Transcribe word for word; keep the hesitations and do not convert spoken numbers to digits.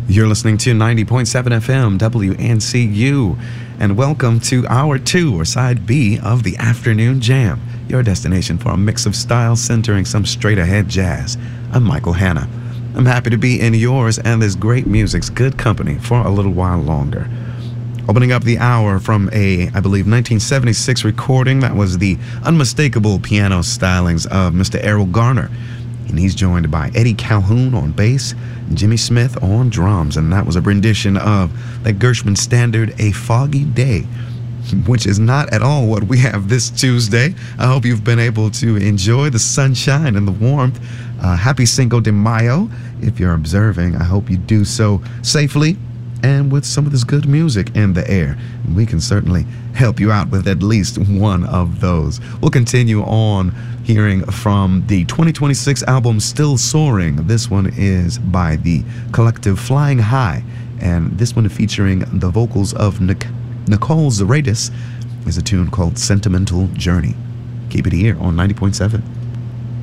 You're listening to ninety point seven F M W N C U, and welcome to Hour two, or Side B, of the Afternoon Jam, your destination for a mix of styles centering some straight-ahead jazz. I'm Michael Hanna. I'm happy to be in yours and this great music's good company for a little while longer. Opening up the hour from a, I believe, nineteen seventy-six recording that was the unmistakable piano stylings of Mister Errol Garner. And he's joined by Eddie Calhoun on bass, and Jimmy Smith on drums, and that was a rendition of that Gershwin standard, A Foggy Day, which is not at all what we have this Tuesday. I hope you've been able to enjoy the sunshine and the warmth. Uh, happy Cinco de Mayo. If you're observing, I hope you do so safely and with some of this good music in the air. We can certainly help you out with at least one of those. We'll continue on hearing from the twenty twenty-six album Still Soaring. This one is by the collective Flying High, and this one featuring the vocals of Nic- Nicole Zaradis is a tune called Sentimental Journey. Keep it here on ninety point seven.